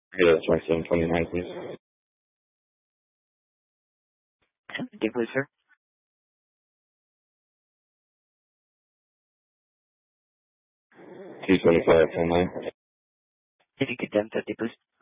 Yeah, that's 2729, please. Date, please, sir. 275.09. If you could 1050, please.